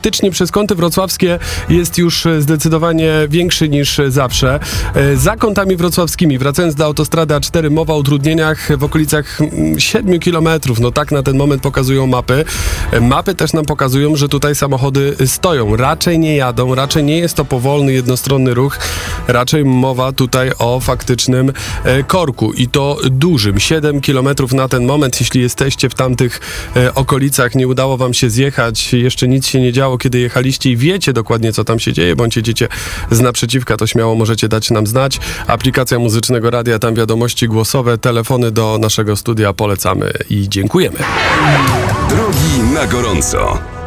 Faktycznie przez kąty wrocławskie jest już zdecydowanie większy niż zawsze. Za kątami wrocławskimi, wracając do autostrady A4, mowa o utrudnieniach w okolicach 7 km. No tak na ten moment pokazują mapy. Mapy też nam pokazują, że tutaj samochody stoją. Raczej nie jadą, raczej nie jest to powolny, jednostronny ruch. Raczej mowa tutaj o faktycznym korku i to dużym. 7 km na ten moment. Jeśli jesteście w tamtych okolicach, nie udało wam się zjechać, jeszcze nic się nie działo, kiedy jechaliście i wiecie dokładnie, co tam się dzieje, bądź jedziecie z naprzeciwka, to śmiało możecie dać nam znać. Aplikacja Muzycznego Radia, tam wiadomości głosowe, telefony do naszego studia polecamy i dziękujemy. Drogi na gorąco.